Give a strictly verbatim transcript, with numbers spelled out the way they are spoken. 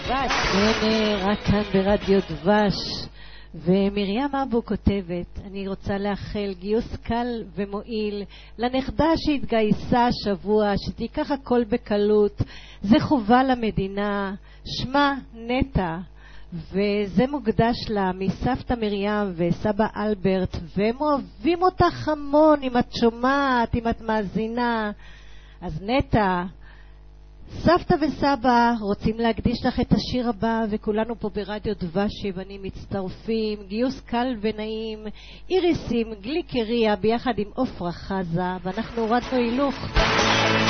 דבש. הנה, רק כאן ברדיו דבש. ומרים אבו כותבת, אני רוצה לאחל גיוס קל ומועיל לנכדה שהתגייסה השבוע, שתיקח הכל בקלות, זה חובה למדינה, שמה נטע, וזה מוקדש לה מסבתא מרים וסבא אלברט, והם אוהבים אותך המון, אם את שומעת, אם את מאזינה. אז נטע, סבתא וסבא רוצים להקדיש לך את השיר הבא, וכולנו פה ברדיו דבש שיבנים מצטרפים, גיוס קל ונעים, איריסים גליקריה ביחד עם אופרה חזה, ואנחנו הורדנו הילוך.